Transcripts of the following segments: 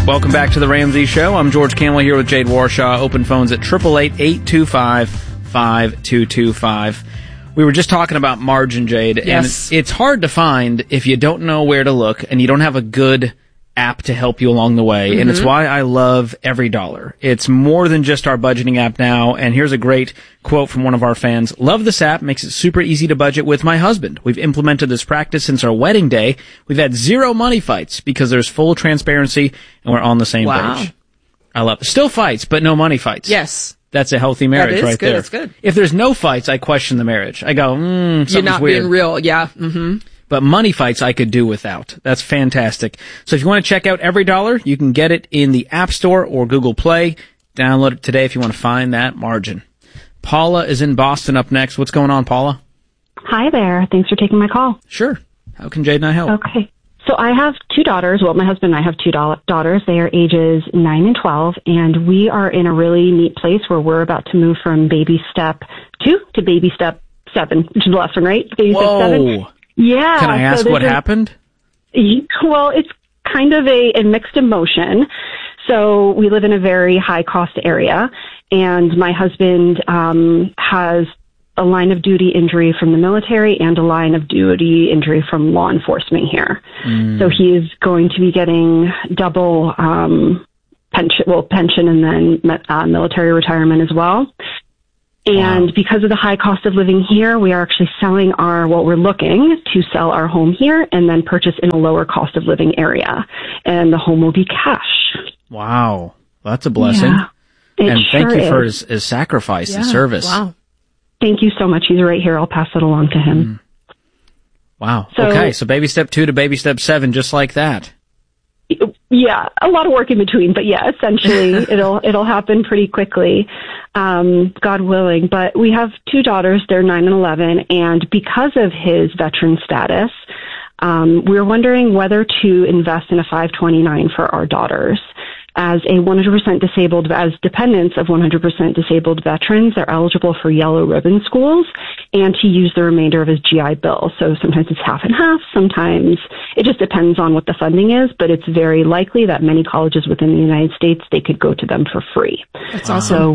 Welcome back to the Ramsey Show. I'm George Camel here with Jade Warshaw. Open phones at 888-825-5225. We were just talking about margin, Jade, Yes. and it's hard to find if you don't know where to look and you don't have a good app to help you along the way, and it's why I love Every Dollar. It's more than just our budgeting app now, and here's a great quote from one of our fans. Love this app, makes it super easy to budget with my husband. We've implemented this practice since our wedding day. We've had zero money fights because there's full transparency and we're on the same page. I love it. Still fights, but no money fights. Yes. That's a healthy marriage right there. That's good. If there's no fights, I question the marriage. I go, something's You're not weird. being real. Yeah. Mm-hmm. But money fights I could do without. That's fantastic. So if you want to check out Every Dollar, you can get it in the App Store or Google Play. Download it today if you want to find that margin. Paula is in Boston up next. What's going on, Paula? Hi there. Thanks for taking my call. Sure. How can Jade and I help? Okay. So I have two daughters. Well, my husband and I have two daughters. They are ages 9 and 12, and we are in a really neat place where we're about to move from baby step 2 to baby step 7, which is the last one, right? Baby step 7. Yeah. Can I ask what happened? Well, it's kind of a mixed emotion. So we live in a very high cost area, and my husband has a line of duty injury from the military and a line of duty injury from law enforcement here. So he is going to be getting double pension and then military retirement as well. And because of the high cost of living here, we are actually selling we're looking to sell our home here and then purchase in a lower cost of living area. And the home will be cash. Wow. Well, that's a blessing. Yeah, and thank you for is. his sacrifice and service. Wow. Thank you so much. He's right here. I'll pass it along to him. Wow. Okay, so baby step 2 to baby step 7, just like that. Yeah, a lot of work in between, but yeah, essentially it'll happen pretty quickly, God willing. But we have two daughters, they're 9 and 11, and because of his veteran status, we're wondering whether to invest in a 529 for our daughters. As dependents of 100% disabled veterans, they're eligible for yellow ribbon schools and to use the remainder of his GI Bill. So sometimes it's half and half, sometimes it just depends on what the funding is, but it's very likely that many colleges within the United States, they could go to them for free. That's awesome. So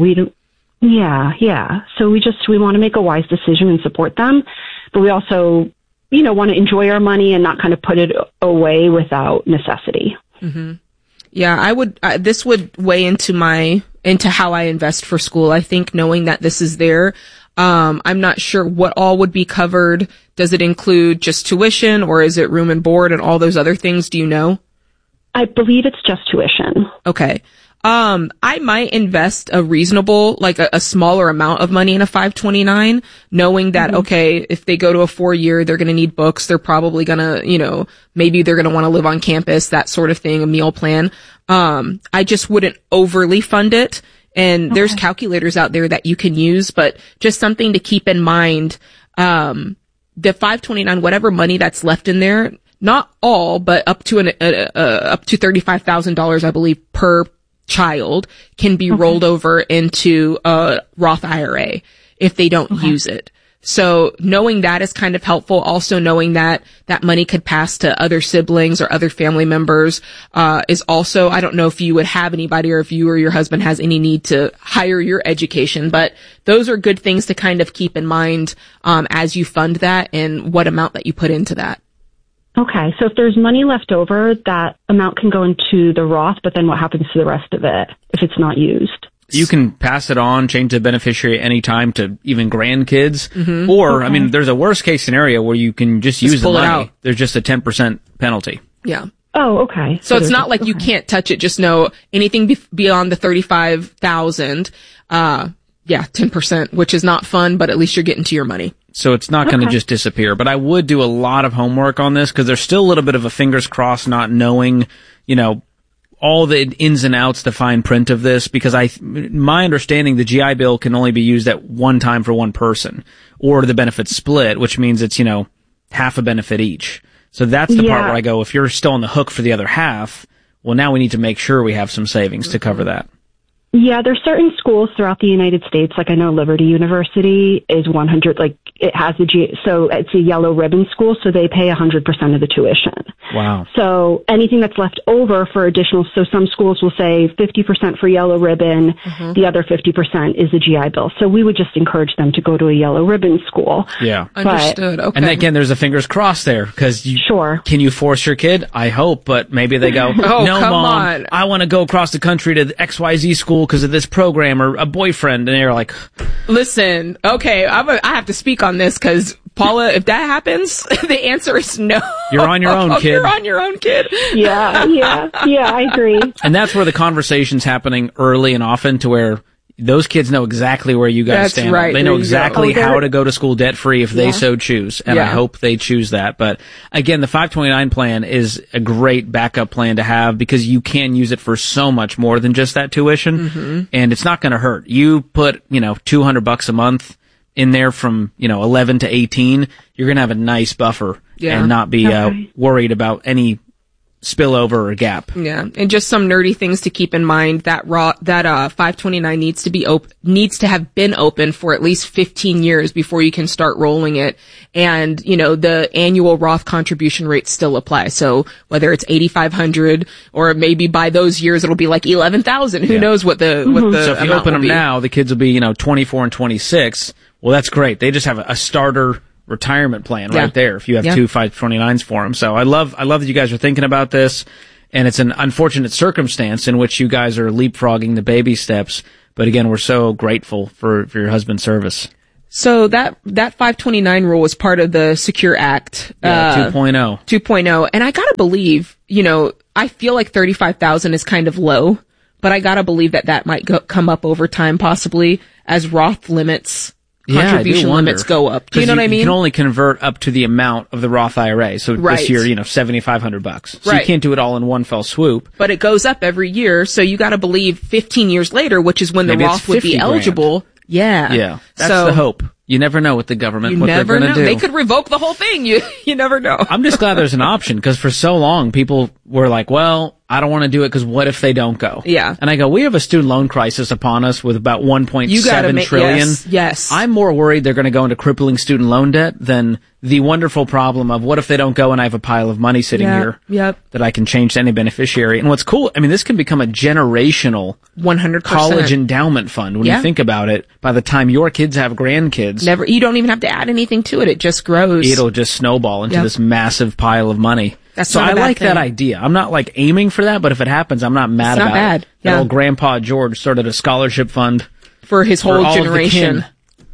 So we want to make a wise decision and support them, but we also, want to enjoy our money and not kind of put it away without necessity. Mm-hmm. Yeah, this would weigh into how I invest for school. I think knowing that this is there, I'm not sure what all would be covered. Does it include just tuition or is it room and board and all those other things? Do you know? I believe it's just tuition. Okay. I might invest a reasonable, like a smaller amount of money in a 529, knowing that, okay, if they go to a 4-year, they're going to need books. They're probably going to, maybe they're going to want to live on campus, that sort of thing, a meal plan. I just wouldn't overly fund it. And there's calculators out there that you can use, but just something to keep in mind. The 529, whatever money that's left in there, not all, but up to $35,000, I believe, per child can be rolled over into a Roth IRA if they don't use it. So knowing that is kind of helpful. Also knowing that that money could pass to other siblings or other family members, is also, I don't know if you would have anybody or if you or your husband has any need to hire your education, but those are good things to kind of keep in mind, as you fund that and what amount that you put into that. Okay, so if there's money left over, that amount can go into the Roth, but then what happens to the rest of it if it's not used? You can pass it on, change the beneficiary anytime to even grandkids. Or, there's a worst case scenario where you can just use the money. Out. There's just a 10% penalty. Yeah. Oh, okay. So it's not like you can't touch it. Just know anything beyond the 35,000, 10%, which is not fun, but at least you're getting to your money. So it's not going to just disappear. But I would do a lot of homework on this because there's still a little bit of a fingers crossed not knowing, all the ins and outs, the fine print of this, because my understanding, the GI Bill can only be used at one time for one person, or the benefits split, which means it's, half a benefit each. So that's the part where I go, if you're still on the hook for the other half, well, now we need to make sure we have some savings to cover that. Yeah, there's certain schools throughout the United States, like I know Liberty University is 100, it has so it's a yellow ribbon school, so they pay 100% of the tuition. Wow. So anything that's left over for additional, so some schools will say 50% for yellow ribbon, the other 50% is the GI Bill. So we would just encourage them to go to a yellow ribbon school. Yeah. Understood. Okay. And again, there's a fingers crossed there, because Sure. Can you force your kid? I hope, but maybe they go, Oh, no, come Mom, on. I want to go across the country to the XYZ school because of this program or a boyfriend. And they're like, Listen, okay, I have to speak on this because, Paula, if that happens, the answer is no. You're on your own, kid. You're on your own, kid. Yeah, I agree. and that's where the conversation's happening early and often, to where those kids know exactly where you guys That's stand. right. They There know you go. exactly how to go to school debt free if they so choose. And I Yeah. hope they choose that. But again, the 529 plan is a great backup plan to have, because you can use it for so much more than just that tuition. And it's not going to hurt. You put, $200 a month in there from, 11 to 18, you're going to have a nice buffer and not be worried about any spillover or gap. Yeah, and just some nerdy things to keep in mind. That 529 needs to have been open for at least 15 years before you can start rolling it. And, the annual Roth contribution rates still apply. So whether it's 8,500 or maybe by those years it'll be like 11,000. Who knows what the So if you open them now, the kids will be, 24 and 26. Well, that's great. They just have a starter retirement plan right there if you have two 529s for them. So I love that you guys are thinking about this, and it's an unfortunate circumstance in which you guys are leapfrogging the baby steps. But again, we're so grateful for your husband's service. So that 529 rule was part of the Secure Act. 2.0. 2.0. And I gotta believe, I feel like 35,000 is kind of low, but I gotta believe that might come up over time possibly as Roth contribution limits go up. Do you know what I mean? You can only convert up to the amount of the Roth IRA. So this year, $7,500. So you can't do it all in one fell swoop. But it goes up every year. So you got to believe 15 years later, which is when Maybe the Roth would be eligible. Yeah. Yeah. That's the hope. You never know with the government what they're going to do. They could revoke the whole thing. You never know. I'm just glad there's an option, because for so long people were like, well, I don't want to do it because what if they don't go? Yeah. And I go, we have a student loan crisis upon us with about 1.7 trillion. Yes. I'm more worried they're going to go into crippling student loan debt than the wonderful problem of what if they don't go and I have a pile of money sitting here that I can change to any beneficiary. And what's cool, this can become a generational 100% college endowment fund when you think about it. By the time your kids have grandkids, you don't even have to add anything to it. It just grows. It'll just snowball into this massive pile of money. So I like that idea. I'm not aiming for that, but if it happens, I'm not mad about it. That old Grandpa George started a scholarship fund for his whole generation.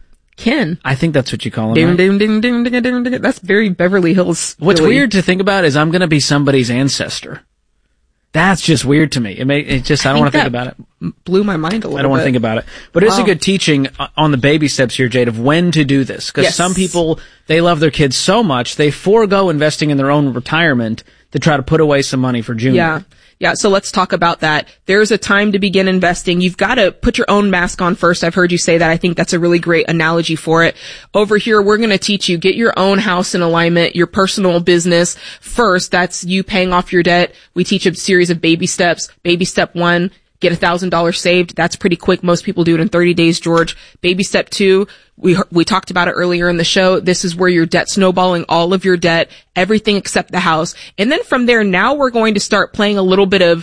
Kin. I think that's what you call him. Ding, ding, ding, ding, ding, ding, ding. That's very Beverly Hills. What's weird to think about is I'm going to be somebody's ancestor. That's just weird to me. I don't want to think about it. Blew my mind a little bit. I don't want to think about it. But it's a good teaching on the baby steps here, Jade, of when to do this. Because some people, they love their kids so much, they forego investing in their own retirement to try to put away some money for junior. Yeah, so let's talk about that. There's a time to begin investing. You've got to put your own mask on first. I've heard you say that. I think that's a really great analogy for it. Over here, we're going to teach you, get your own house in alignment, your personal business first. That's you paying off your debt. We teach a series of baby steps. Baby step 1, get $1,000 saved. That's pretty quick. Most people do it in 30 days, George. Baby step 2, we talked about it earlier in the show. This is where your debt snowballing, all of your debt, everything except the house. And then from there, now we're going to start playing a little bit of,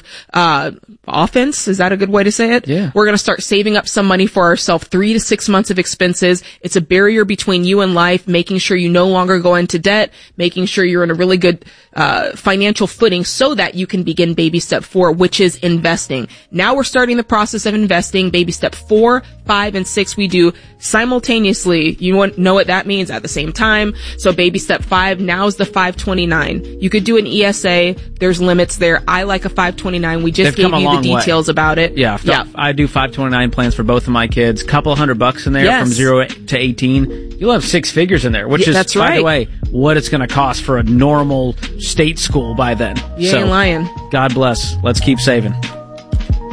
offense. Is that a good way to say it? Yeah. We're going to start saving up some money for ourselves, 3 to 6 months of expenses. It's a barrier between you and life, making sure you no longer go into debt, making sure you're in a really good, financial footing so that you can begin baby step 4, which is investing. Now we're starting the process of investing. Baby step 4, 5, and 6 we do simultaneously. You know what that means at the same time. So baby step 5, now's the 529. You could do an ESA. There's limits there. I like a 529. We just gave you the details about it. Yeah. I do 529 plans for both of my kids. Couple $100 in there from 0 to 18. You'll have 6 figures in there, which is, by the way, what it's going to cost for a normal state school by then. You ain't lying. God bless. Let's keep saving.